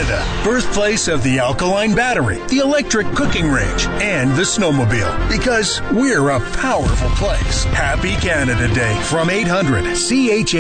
Canada, birthplace of the alkaline battery, the electric cooking range, and the snowmobile. Because we're a powerful place. Happy Canada Day from 800 CHA.